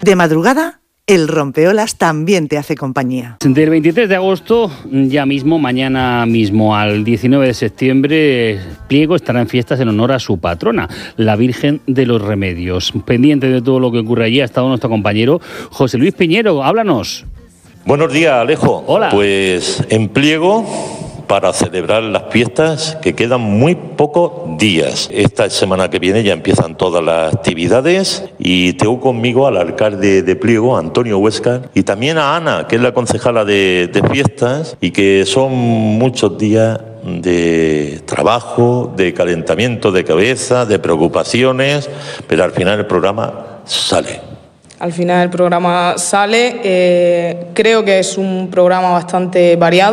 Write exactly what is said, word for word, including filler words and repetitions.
De madrugada, el rompeolas también te hace compañía. Del veintitrés de agosto, ya mismo, mañana mismo, al diecinueve de septiembre, Pliego estará en fiestas en honor a su patrona, la Virgen de los Remedios. Pendiente de todo lo que ocurre allí ha estado nuestro compañero José Luis Piñero. Háblanos. Buenos días, Alejo. Hola. Pues en Pliego, para celebrar las fiestas, que quedan muy pocos días. Esta semana que viene ya empiezan todas las actividades y tengo conmigo al alcalde de Pliego, Antonio Huéscar, y también a Ana, que es la concejala de, de fiestas, y que son muchos días de trabajo, de calentamiento de cabeza, de preocupaciones, pero al final el programa sale. Al final el programa sale, eh, creo que es un programa bastante variado.